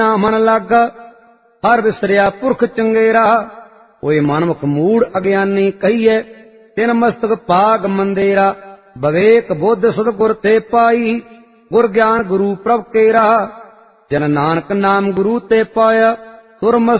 ਮਨ ਲਾਗਾ ਹਰ ਵਿਸਰਿਆ ਪੁਰਖ ਚੰਗੇਰਾ। ਹੋਏ ਮਨਮੁਖ ਮੂੜ ਅਗਿਆਨੀ ਕਹੀਏ ਤਿਨ ਮਸਤਕ ਭਾਗ ਮੰਦੇਰਾ। ਵਿਵੇਕ ਬੁੱਧ ਸਤਿਗੁਰ ਤੇ ਪਾਈ ਗੁਰ ਗਿਆਨ ਗੁਰੂ ਪ੍ਰਭ ਕੇਰਾ। ਜਨ ਨਾਨਕ ਨਾਮ ਗੁਰੂ ਤੇ ਪਾਇਆ ਤੁਰ